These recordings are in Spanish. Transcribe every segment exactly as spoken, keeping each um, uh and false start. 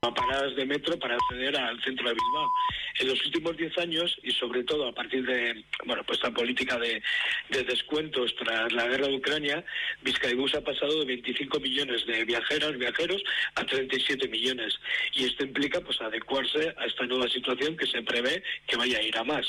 a paradas de metro para acceder al centro de Bilbao. En los últimos diez años, y sobre todo a partir de, bueno, pues esta política de, de descuentos tras la guerra de Ucrania, Bizkaibus ha pasado de veinticinco millones de viajeras, viajeros a treinta y siete millones. Y esto implica pues adecuarse a esta nueva situación que se prevé que vaya a ir a más.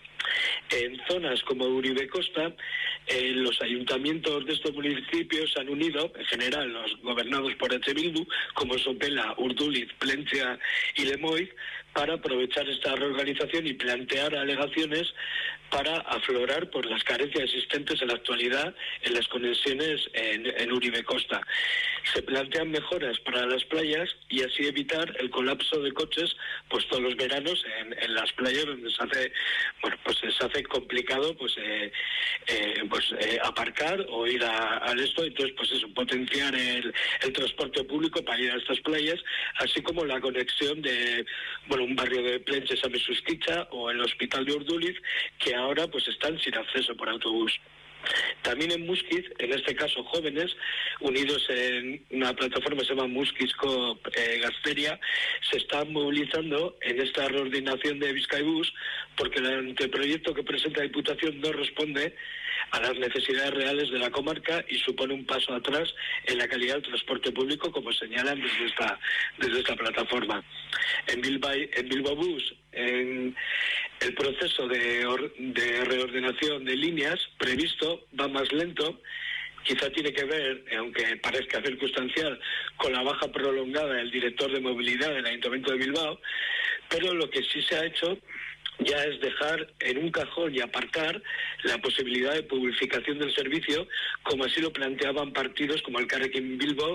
En zonas como Uribe Costa, eh, los ayuntamientos de estos municipios se han unido, en general los gobernados por H. Bildu, como Sopela, Urduliz, Plentzia y Lemoiz, para aprovechar esta reorganización y plantear alegaciones para aflorar por las carencias existentes en la actualidad en las conexiones en, en Uribe Costa. Se plantean mejoras para las playas y así evitar el colapso de coches pues todos los veranos en, en las playas donde se hace, bueno, pues se hace complicado pues eh, eh, pues eh, aparcar o ir a, a esto. Entonces pues eso, potenciar el, el transporte público para ir a estas playas, así como la conexión de, bueno, un barrio de Plentzes a Mesusquicha o el hospital de Urduliz, que ahora pues están sin acceso por autobús. También en Muskiz, en este caso jóvenes, unidos en una plataforma que se llama Muskizko eh, Gazteria, se están movilizando en esta reordenación de Bizkaibus porque el anteproyecto que presenta la Diputación no responde a las necesidades reales de la comarca y supone un paso atrás en la calidad del transporte público, como señalan desde esta, desde esta plataforma. En Bilbao, en Bilbao Bus, en el proceso de, or, de reordenación de líneas previsto va más lento. Quizá tiene que ver, aunque parezca circunstancial, con la baja prolongada del director de movilidad del Ayuntamiento de Bilbao, pero lo que sí se ha hecho ya es dejar en un cajón y apartar la posibilidad de publificación del servicio, como así lo planteaban partidos como el Carrequín Bilbao,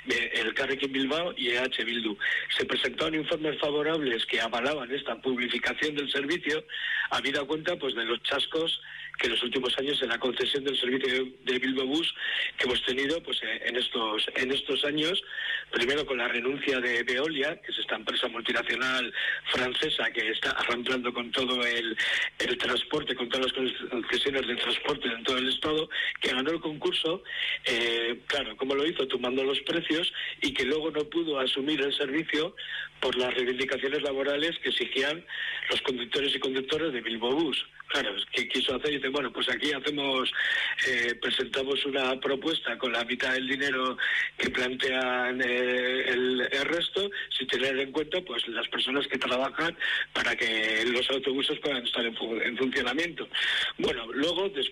el Carrequín Bilbao y E H Bildu. Se presentaron informes favorables que avalaban esta publificación del servicio, habida cuenta pues de los chascos que en los últimos años en la concesión del servicio de Bilbao Bus que hemos tenido pues en estos en estos años, primero con la renuncia de Veolia, que es esta empresa multinacional francesa que está arramplando con todo el, el transporte, con todas las concesiones de transporte en todo el estado, que ganó el concurso, eh, claro, como lo hizo, tumbando los precios, y que luego no pudo asumir el servicio por las reivindicaciones laborales que exigían los conductores y conductoras de Bilbao Bus. Claro, que quiso hacer y dice, bueno, pues aquí hacemos, eh, presentamos una propuesta con la mitad del dinero que plantean eh, el, el resto, sin tener en cuenta pues las personas que trabajan para que los autobuses puedan estar en, fu- en funcionamiento. Bueno, luego, después